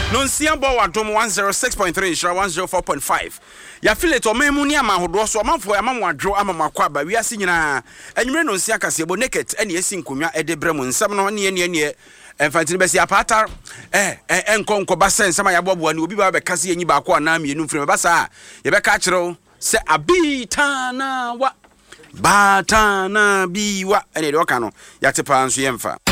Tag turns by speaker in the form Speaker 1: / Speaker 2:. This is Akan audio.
Speaker 1: Nonsia bo wadom 106.3 shira 104.5 ya file to memu ni ama hodo so amanfo ya mamu adwo ama makwa ba wiase nyina enwere nonsia kase bo naked ene esi nkonwa edebre mu nsam no ne enfantini besi apata enkonko basen sama ya bobo ani obi ba be kase enyi ba ko ana mienu mfrem basa ye be ka kire se abitana wa batana biwa ene de oka no ya tepa nso yemfa